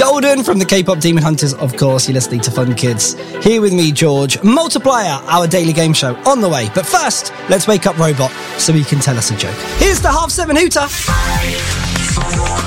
Golden from the K-pop Demon Hunters, of course. You're listening to Fun Kids. Here with me, George. Multiplier, our daily game show, on the way. But first, let's wake up Robot so he can tell us a joke. Here's the 7:30 Hooter.